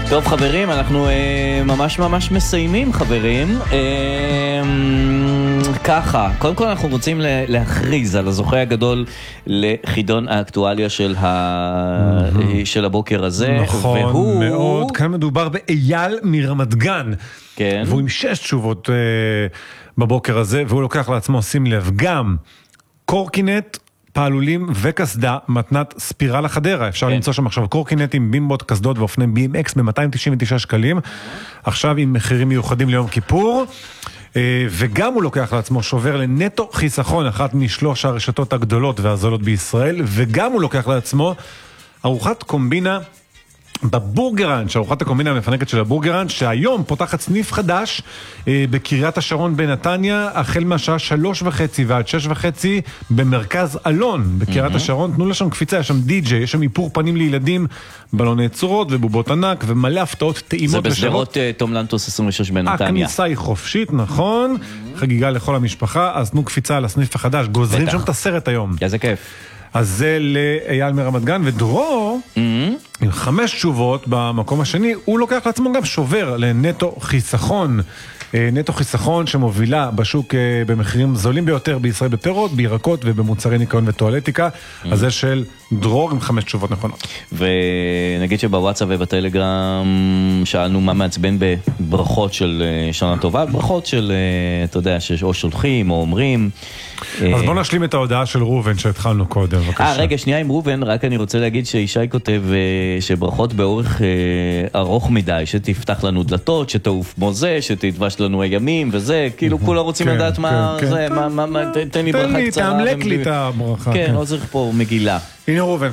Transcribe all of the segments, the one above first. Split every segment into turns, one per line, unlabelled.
טוב חברים, אנחנו ממש מסיימים חברים. ככה, קודם כל אנחנו רוצים להכריז על הזוכה הגדול לחידון האקטואליה של הבוקר הזה.
נכון,
והוא...
מאוד. כאן מדובר באייל מרמת גן.
כן.
והוא עם 6 תשובות בבוקר הזה, והוא לוקח לעצמו, שים לב, גם קורקינט, פעלולים וקסדה, מתנת ספירה לחדרה. אפשר למצוא שם עכשיו קורקינטים, בימבות, קסדות ואופני BMX ב-299 שקלים. עכשיו עם מחירים מיוחדים ליום כיפור. וגם הוא לוקח לעצמו שובר לנטו חיסכון, אחת משלוש הרשתות הגדולות והזולות בישראל, וגם הוא לוקח לעצמו ארוחת קומבינה בבורגראנץ', ארוחת הקומבינה המפנקת של הבורגראנץ', שהיום פותחת סניף חדש בקריית השרון בנתניה, החל מהשעה 3:30 ועד 6:30 במרכז אלון, בקריית השרון. תנו לשם קפיצה, יש שם די-ג'יי, יש שם איפור פנים לילדים, בלוני צורות ובובות ענק, ומלא הפתעות טעימות.
זה בשדרות תום לנטוס 26 בנתניה.
הכניסה היא חופשית, נכון? חגיגה לכל המשפחה, אז תנו קפיצה על הסניף החדש, גוזרים שם את הסרט היום.
איזה כיף.
אז זה לאייל מרמת גן, ודרור, עם 5 תשובות במקום השני, הוא לוקח לעצמו גם שובר לנטו חיסכון. נטו חיסכון שמובילה בשוק במחירים זולים ביותר בישראל בפירות, בירקות ובמוצרי ניקיון וטואלטיקה. אז זה של דרור עם 5 תשובות נכונות.
ונגיד שבוואטסאפ ובטלגרם שאלנו מה מעצבן בברכות של שנה טובה, ברכות של, אתה יודע, או שולחים או אומרים.
אז בוא נשלים את ההודעה של רובן שהתחלנו קודם, בבקשה.
רגע, שנייה עם רובן, רק אני רוצה להגיד שישי כותב שברכות באורך ארוך מדי, שתפתח לנו דלתות, שתעוף מוזה, שתתבש לנו הימים וזה, כאילו כולה רוצים לדעת מה זה, תן לי ברכה קצרה.
תעמלק לי את הברכה.
כן, לא צריך פה מגילה.
הנה רובן.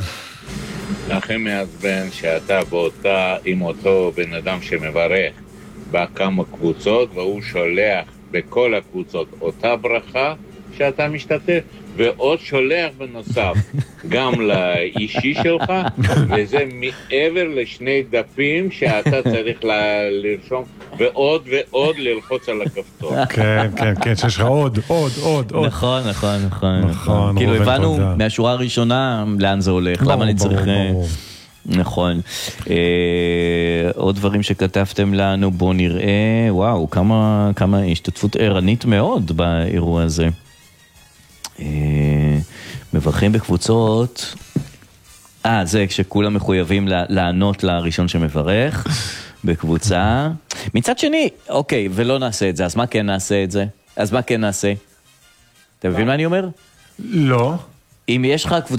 לכם מעצבן שאתה באותה עם אותו בן אדם שמברך בכמה קבוצות, והוא שולח בכל הקבוצות אותה ברכה שאתה משתתף, ועוד שולח בנוסף גם לאישי שלך, וזה מעבר לשני דפים שאתה צריך לרשום, ועוד ללחוץ על הכפתור.
כן, שיש לך עוד.
נכון. כאילו הבנו מהשורה הראשונה לאן זה הולך, למה אני צריך... נכון. עוד דברים שכתבתם לנו, בוא נראה, וואו, כמה השתתפות ערנית מאוד באירוע הזה. מברכים בקבוצות, זה כשכולם מחויבים לענות לראשון שמברך בקבוצה. מצד שני, אוקיי, ולא נעשה את זה, אז מה כן נעשה את זה? אתה מבין מה אני אומר?
לא.
אם יש לך קבוצה